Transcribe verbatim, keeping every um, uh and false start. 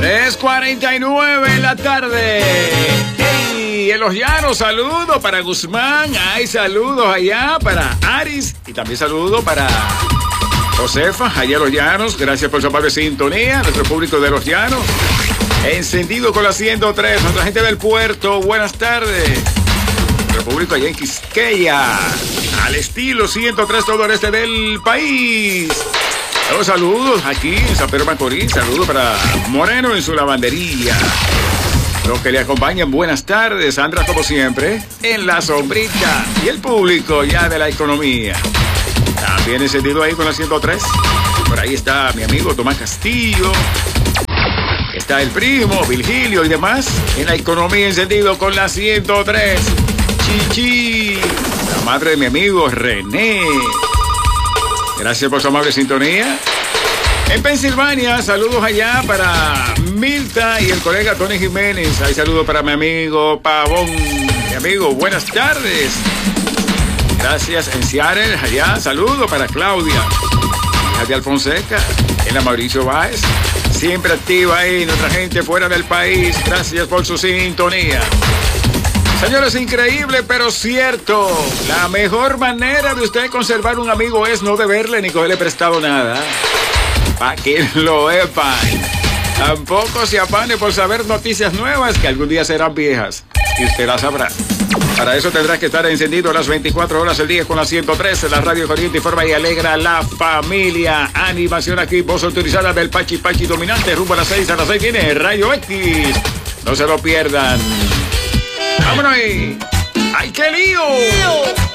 tres cuarenta y nueve en la tarde. Hey, en Los Llanos, saludos para Guzmán. Hay saludos allá para Aris. Y también saludos para Josefa, allá en Los Llanos. Gracias por su amable sintonía. Nuestro público de Los Llanos. Encendido con la ciento tres. Nuestra gente del puerto, buenas tardes. Nuestro público allá en Quisqueya. Al estilo ciento tres, todo el este del país. Los saludos aquí en San Pedro Macorís. Saludos para Moreno en su lavandería. Los que le acompañan, buenas tardes. Sandra, como siempre, en la sombrita. Y el público ya de la economía. También encendido ahí con la ciento tres. Por ahí está mi amigo Tomás Castillo. Está el primo, Virgilio y demás. En la economía encendido con la ciento tres. Chichi. La madre de mi amigo René. Gracias por su amable sintonía. En Pensilvania, saludos allá para Milta y el colega Tony Jiménez. Hay saludos para mi amigo Pavón. Mi amigo, buenas tardes. Gracias en Seattle, allá. Saludos para Claudia. Hija de Alfonseca. En la Mauricio Báez. Siempre activa ahí nuestra gente fuera del país. Gracias por su sintonía. Señores, increíble pero cierto. La mejor manera de usted conservar un amigo es no deberle ni cogerle prestado nada. Para que lo sepan. Tampoco se afane por saber noticias nuevas que algún día serán viejas. Y usted las sabrá. Para eso tendrás que estar encendido las veinticuatro horas del día con la ciento tres. La radio corriente informa y alegra a la familia. Animación aquí, voz autorizada del Pachi Pachi dominante. Rumbo a las seis. A las seis viene Rayo X. No se lo pierdan. ¡Vámonos ahí! ¡Ay, qué lío!